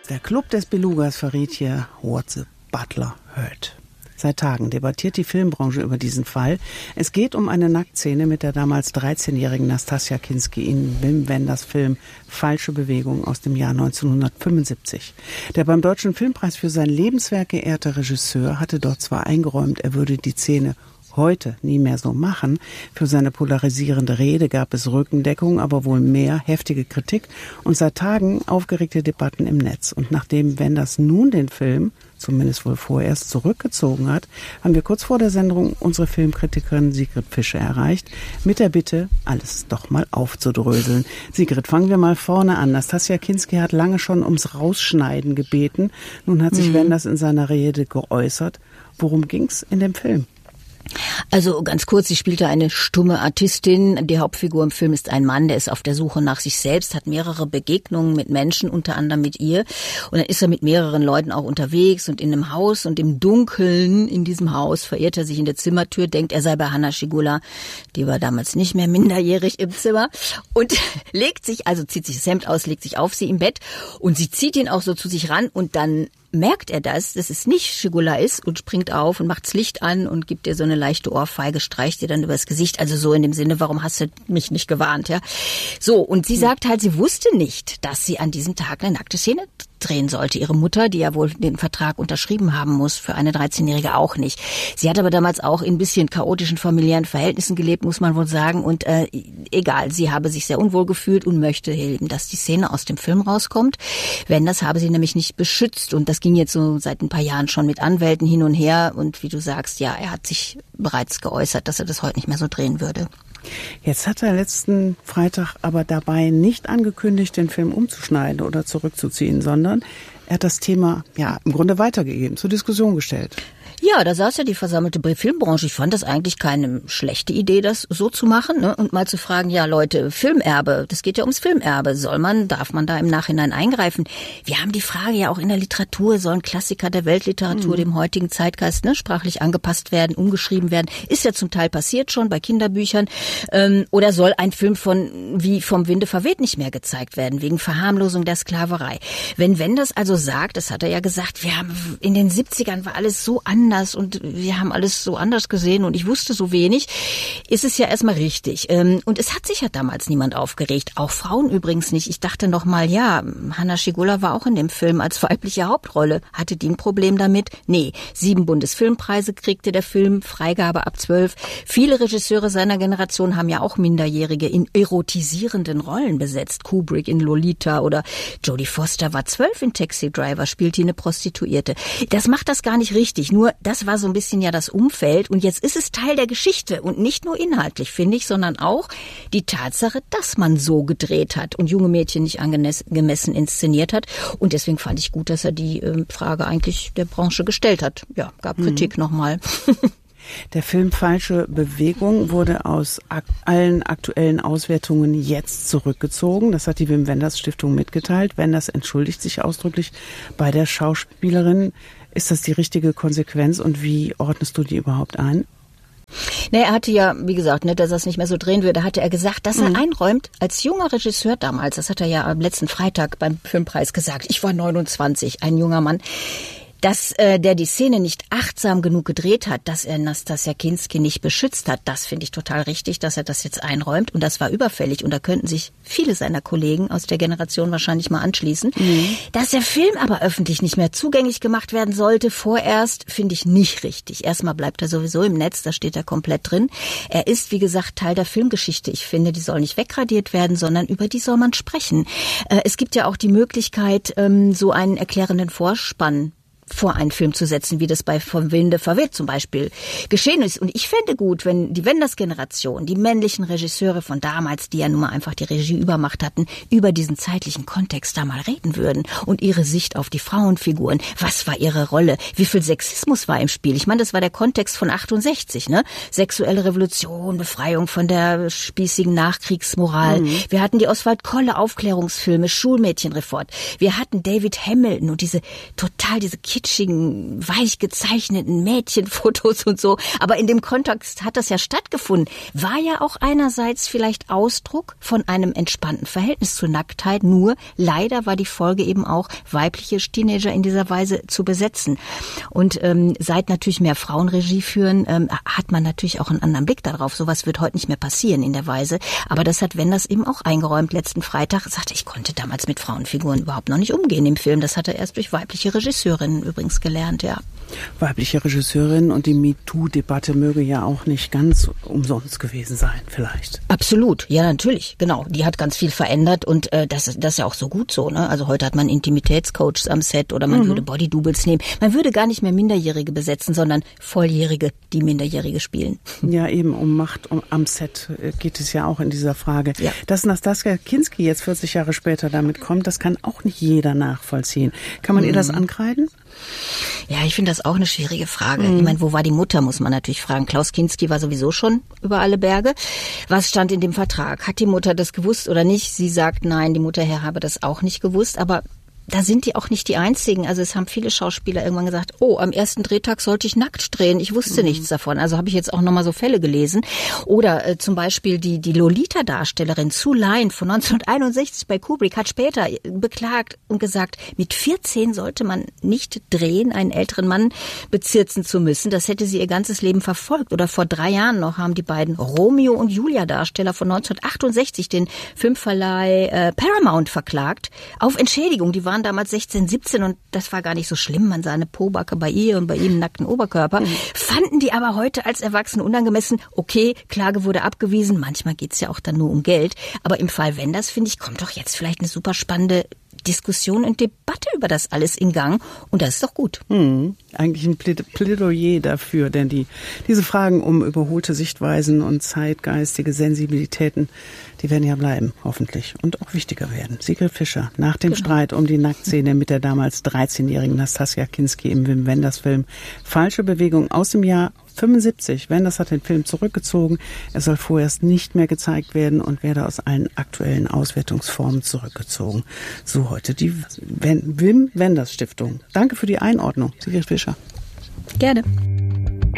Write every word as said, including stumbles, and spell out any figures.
Der Club des Belugas verriet hier What the Butler Heard. Seit Tagen debattiert die Filmbranche über diesen Fall. Es geht um eine Nacktszene mit der damals dreizehnjährigen Nastassja Kinski in Wim Wenders Film Falsche Bewegung aus dem Jahr neunzehnhundertfünfundsiebzig. Der beim Deutschen Filmpreis für sein Lebenswerk geehrte Regisseur hatte dort zwar eingeräumt, er würde die Szene heute nie mehr so machen. Für seine polarisierende Rede gab es Rückendeckung, aber wohl mehr heftige Kritik und seit Tagen aufgeregte Debatten im Netz. Und nachdem Wenders nun den Film, zumindest wohl vorerst, zurückgezogen hat, haben wir kurz vor der Sendung unsere Filmkritikerin Sigrid Fischer erreicht, mit der Bitte, alles doch mal aufzudröseln. Sigrid, fangen wir mal vorne an. Nastassja Kinski hat lange schon ums Rausschneiden gebeten. Nun hat sich mhm. Wenders in seiner Rede geäußert. Worum ging's in dem Film? Also ganz kurz, sie spielte eine stumme Artistin. Die Hauptfigur im Film ist ein Mann, der ist auf der Suche nach sich selbst, hat mehrere Begegnungen mit Menschen, unter anderem mit ihr. Und dann ist er mit mehreren Leuten auch unterwegs und in einem Haus und im Dunkeln in diesem Haus verirrt er sich in der Zimmertür, denkt, er sei bei Hanna Schygulla, die war damals nicht mehr minderjährig im Zimmer, und legt sich, also zieht sich das Hemd aus, legt sich auf sie im Bett und sie zieht ihn auch so zu sich ran und dann merkt er das, dass es nicht Schygulla ist und springt auf und macht das Licht an und gibt ihr so eine leichte Ohrfeige, streicht ihr dann übers Gesicht. Also so in dem Sinne, warum hast du mich nicht gewarnt, ja? So, und sie sagt halt, sie wusste nicht, dass sie an diesem Tag eine nackte Szene drehen sollte. Ihre Mutter, die ja wohl den Vertrag unterschrieben haben muss, für eine dreizehnjährige auch nicht. Sie hat aber damals auch in ein bisschen chaotischen familiären Verhältnissen gelebt, muss man wohl sagen. Und äh, egal, sie habe sich sehr unwohl gefühlt und möchte eben, dass die Szene aus dem Film rauskommt. Wenders habe sie nämlich nicht beschützt. Und das ging jetzt so seit ein paar Jahren schon mit Anwälten hin und her. Und wie du sagst, ja, er hat sich bereits geäußert, dass er das heute nicht mehr so drehen würde. Jetzt hat er letzten Freitag aber dabei nicht angekündigt, den Film umzuschneiden oder zurückzuziehen, sondern er hat das Thema ja im Grunde weitergegeben, zur Diskussion gestellt. Ja, da saß ja die versammelte Filmbranche. Ich fand das eigentlich keine schlechte Idee, das so zu machen, ne? Und mal zu fragen, ja Leute, Filmerbe, das geht ja ums Filmerbe. Soll man, darf man da im Nachhinein eingreifen? Wir haben die Frage ja auch in der Literatur, sollen Klassiker der Weltliteratur mhm. dem heutigen Zeitgeist ne, sprachlich angepasst werden, umgeschrieben werden? Ist ja zum Teil passiert schon bei Kinderbüchern. Ähm, oder soll ein Film von wie vom Winde verweht nicht mehr gezeigt werden, wegen Verharmlosung der Sklaverei? Wenn Wenders also sagt, das hat er ja gesagt, wir haben in den siebzigern war alles so anders und wir haben alles so anders gesehen und ich wusste so wenig, ist es ja erstmal richtig. Und es hat sich ja damals niemand aufgeregt, auch Frauen übrigens nicht. Ich dachte noch mal, ja, Hanna Schygulla war auch in dem Film als weibliche Hauptrolle. Hatte die ein Problem damit? Nee, sieben Bundesfilmpreise kriegte der Film, Freigabe ab zwölf. Viele Regisseure seiner Generation haben ja auch Minderjährige in erotisierenden Rollen besetzt. Kubrick in Lolita oder Jodie Foster war zwölf in Taxi Driver, spielte eine Prostituierte. Das macht das gar nicht richtig, nur das war so ein bisschen ja das Umfeld und jetzt ist es Teil der Geschichte und nicht nur inhaltlich, finde ich, sondern auch die Tatsache, dass man so gedreht hat und junge Mädchen nicht angemessen inszeniert hat und deswegen fand ich gut, dass er die äh, Frage eigentlich der Branche gestellt hat. Ja, gab Kritik mhm. nochmal. Der Film Falsche Bewegung wurde aus ak- allen aktuellen Auswertungen jetzt zurückgezogen. Das hat die Wim Wenders Stiftung mitgeteilt. Wenders entschuldigt sich ausdrücklich bei der Schauspielerin. Ist das die richtige Konsequenz und wie ordnest du die überhaupt ein? Nee, er hatte ja, wie gesagt, ne, dass er es nicht mehr so drehen würde, hatte er gesagt, dass er mhm. einräumt, als junger Regisseur damals, das hat er ja am letzten Freitag beim Filmpreis gesagt, ich war neunundzwanzig, ein junger Mann, dass äh, der die Szene nicht achtsam genug gedreht hat, dass er Nastassja Kinski nicht beschützt hat, das finde ich total richtig, dass er das jetzt einräumt und das war überfällig und da könnten sich viele seiner Kollegen aus der Generation wahrscheinlich mal anschließen. Mhm. Dass der Film aber öffentlich nicht mehr zugänglich gemacht werden sollte, vorerst, finde ich nicht richtig. Erstmal bleibt er sowieso im Netz, da steht er komplett drin. Er ist, wie gesagt, Teil der Filmgeschichte. Ich finde, die soll nicht wegradiert werden, sondern über die soll man sprechen. Äh, es gibt ja auch die Möglichkeit, ähm, so einen erklärenden Vorspann vor einen Film zu setzen, wie das bei Vom Winde verweht zum Beispiel geschehen ist. Und ich fände gut, wenn die Wenders-Generation, die männlichen Regisseure von damals, die ja nun mal einfach die Regie übermacht hatten, über diesen zeitlichen Kontext da mal reden würden und ihre Sicht auf die Frauenfiguren. Was war ihre Rolle? Wie viel Sexismus war im Spiel? Ich meine, das war der Kontext von achtundsechzig, ne? Sexuelle Revolution, Befreiung von der spießigen Nachkriegsmoral. Mhm. Wir hatten die Oswald Kolle Aufklärungsfilme, Schulmädchenreport. Wir hatten David Hamilton und diese total, diese kitschigen, weich gezeichneten Mädchenfotos und so. Aber in dem Kontext hat das ja stattgefunden. War ja auch einerseits vielleicht Ausdruck von einem entspannten Verhältnis zur Nacktheit. Nur leider war die Folge eben auch, weibliche Teenager in dieser Weise zu besetzen. Und ähm, seit natürlich mehr Frauen Regie führen, ähm, hat man natürlich auch einen anderen Blick darauf. Sowas wird heute nicht mehr passieren in der Weise. Aber das hat Wenders eben auch eingeräumt letzten Freitag. Er sagte, ich konnte damals mit Frauenfiguren überhaupt noch nicht umgehen im Film. Das hat er erst durch weibliche Regisseurinnen übrigens gelernt, ja. Weibliche Regisseurinnen und die MeToo-Debatte möge ja auch nicht ganz umsonst gewesen sein, vielleicht. Absolut, ja natürlich, genau. Die hat ganz viel verändert und äh, das, ist, das ist ja auch so gut so, ne? Also heute hat man Intimitätscoaches am Set oder man mhm. würde Bodydoubles nehmen. Man würde gar nicht mehr Minderjährige besetzen, sondern Volljährige, die Minderjährige spielen. Ja, eben um Macht um, am Set geht es ja auch in dieser Frage. Ja. Dass Nastassja Kinski jetzt vierzig Jahre später damit kommt, das kann auch nicht jeder nachvollziehen. Kann man mhm. ihr das ankreiden? Ja, ich finde das auch eine schwierige Frage. Mhm. Ich meine, wo war die Mutter, muss man natürlich fragen. Klaus Kinski war sowieso schon über alle Berge. Was stand in dem Vertrag? Hat die Mutter das gewusst oder nicht? Sie sagt, nein, die Mutter habe das auch nicht gewusst, aber da sind die auch nicht die einzigen. Also es haben viele Schauspieler irgendwann gesagt, oh, am ersten Drehtag sollte ich nackt drehen. Ich wusste mhm. nichts davon. Also habe ich jetzt auch nochmal so Fälle gelesen. Oder äh, zum Beispiel die, die Lolita-Darstellerin Sue Lyon von neunzehnhunderteinundsechzig bei Kubrick hat später beklagt und gesagt, mit vierzehn sollte man nicht drehen, einen älteren Mann bezirzen zu müssen. Das hätte sie ihr ganzes Leben verfolgt. Oder vor drei Jahren noch haben die beiden Romeo und Julia-Darsteller von neunzehnhundertachtundsechzig den Filmverleih äh, Paramount verklagt auf Entschädigung. Die waren damals sechzehn, siebzehn und das war gar nicht so schlimm. Man sah eine Pobacke bei ihr und bei ihm einen nackten Oberkörper. Mhm. Fanden die aber heute als Erwachsene unangemessen. Okay, Klage wurde abgewiesen. Manchmal geht's ja auch dann nur um Geld. Aber im Fall Wenders, finde ich, kommt doch jetzt vielleicht eine super spannende Diskussion und Debatte über das alles in Gang. Und das ist doch gut. Hm, eigentlich ein Plädoyer dafür, denn die, diese Fragen um überholte Sichtweisen und zeitgeistige Sensibilitäten, die werden ja bleiben, hoffentlich, und auch wichtiger werden. Sigrid Fischer, nach dem genau. Streit um die Nacktszene mit der damals dreizehnjährigen Nastassja Kinski im Wim Wenders Film Falsche Bewegung aus dem Jahr fünfundsiebzig. Wenders hat den Film zurückgezogen. Er soll vorerst nicht mehr gezeigt werden und werde aus allen aktuellen Auswertungsformen zurückgezogen. So heute die Wim Wenders Stiftung. Danke für die Einordnung, Sigrid Fischer. Gerne.